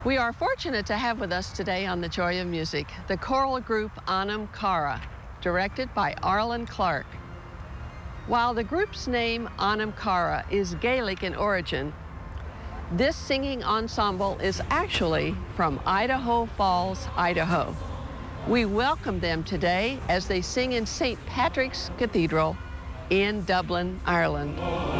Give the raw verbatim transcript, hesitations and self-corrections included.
We are fortunate to have with us today on The Joy of Music the choral group Anam Cara, directed by Arlen Clark. While the group's name Anam Cara is Gaelic in origin, this singing ensemble is actually from Idaho Falls, Idaho. We welcome them today as they sing in Saint Patrick's Cathedral in Dublin, Ireland.